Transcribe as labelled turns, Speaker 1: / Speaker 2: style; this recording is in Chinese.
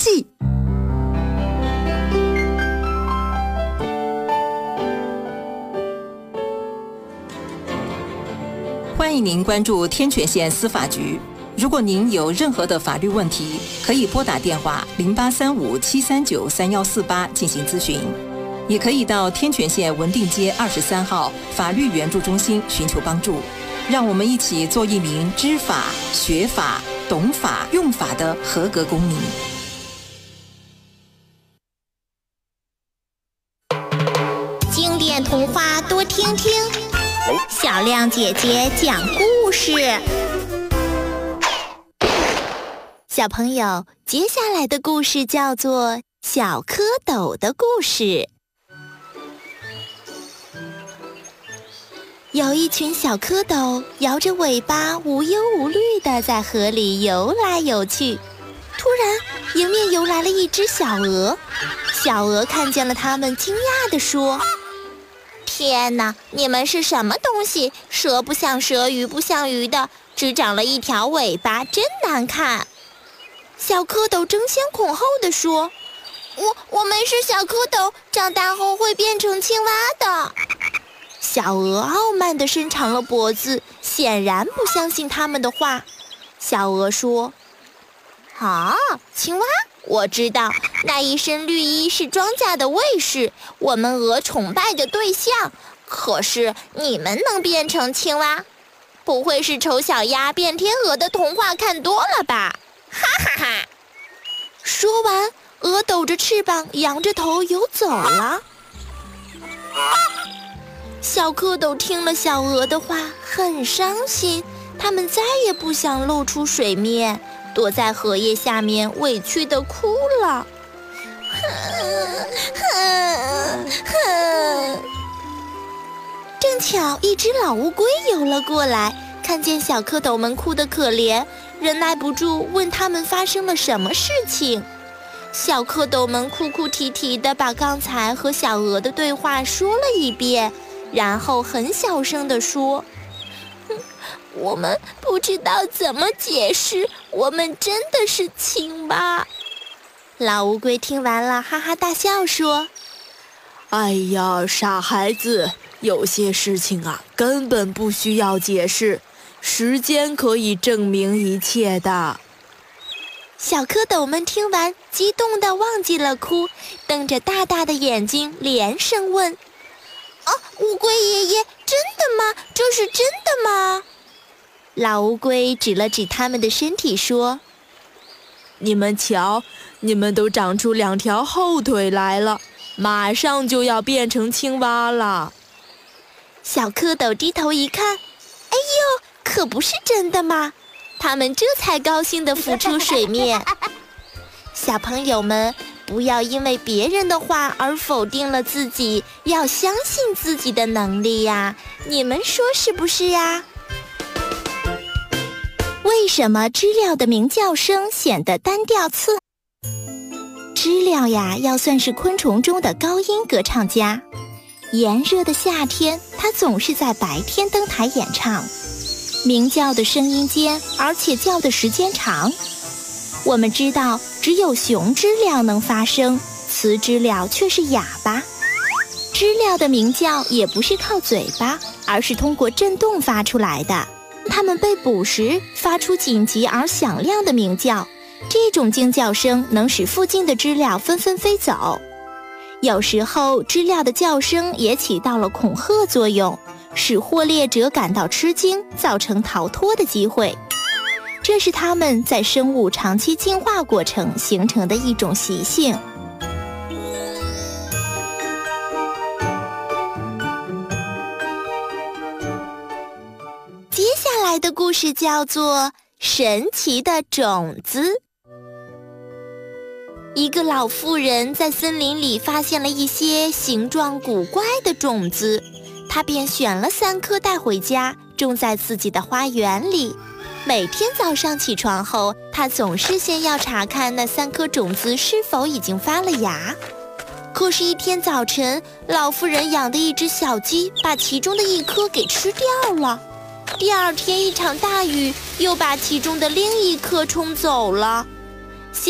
Speaker 1: 记。欢迎您关注天泉县司法局。如果您有任何的法律问题，可以拨打电话0835-739-3148进行咨询，也可以到天泉县文定街23号法律援助中心寻求帮助。让我们一起做一名知法、学法、懂法、用法的合格公民。
Speaker 2: 经典童话多听听，小亮姐姐讲故事。小朋友，接下来的故事叫做《小蝌蚪的故事》。有一群小蝌蚪摇着尾巴，无忧无虑地在河里游来游去。突然，迎面游来了一只小鹅。小鹅看见了它们，惊讶地说：天哪，你们是什么东西？蛇不像蛇，鱼不像鱼的，只长了一条尾巴，真难看。小蝌蚪争先恐后地说：我们是小蝌蚪，长大后会变成青蛙的。小鹅傲慢地伸长了脖子，显然不相信他们的话。小鹅说：青蛙，我知道，那一身绿衣是庄稼的卫士，我们鹅崇拜的对象。可是你们能变成青蛙，不会是丑小鸭变天鹅的童话看多了吧？哈哈哈！说完，鹅抖着翅膀，扬着头游走了。小蝌蚪听了小鹅的话，很伤心，它们再也不想露出水面，躲在荷叶下面，委屈地哭了。正巧一只老乌龟游了过来，看见小蝌蚪们哭得可怜，忍耐不住问他们发生了什么事情。小蝌蚪们哭哭啼啼地把刚才和小鹅的对话说了一遍，然后很小声地说：我们不知道怎么解释，我们真的是青蛙。老乌龟听完了，哈哈大笑说：
Speaker 3: 哎呀，傻孩子，有些事情啊，根本不需要解释，时间可以证明一切的。
Speaker 2: 小蝌蚪们听完，激动地忘记了哭，瞪着大大的眼睛，连声问：乌龟爷爷，真的吗？这是真的吗？老乌龟指了指他们的身体说：
Speaker 3: 你们瞧，你们都长出2条后腿来了，马上就要变成青蛙了。
Speaker 2: 小蝌蚪低头一看，哎呦，可不是真的吗？他们这才高兴地浮出水面。小朋友们，不要因为别人的话而否定了自己，要相信自己的能力呀，你们说是不是呀？为什么知了的鸣叫声显得单调刺？知了呀，要算是昆虫中的高音歌唱家。炎热的夏天，它总是在白天登台演唱，鸣叫的声音尖，而且叫的时间长。我们知道，只有雄知了能发声，雌知了却是哑巴。知了的鸣叫也不是靠嘴巴，而是通过震动发出来的。它们被捕时发出紧急而响亮的鸣叫，这种惊叫声能使附近的知了纷纷飞走。有时候，知了的叫声也起到了恐吓作用，使获猎者感到吃惊，造成逃脱的机会。这是它们在生物长期进化过程形成的一种习性。接下来的故事叫做《神奇的种子》。一个老妇人在森林里发现了一些形状古怪的种子，她便选了3颗带回家，种在自己的花园里。每天早上起床后，她总是先要查看那3颗种子是否已经发了芽。可是，一天早晨，老妇人养的一只小鸡把其中的1颗给吃掉了。第2天，一场大雨又把其中的另1颗冲走了。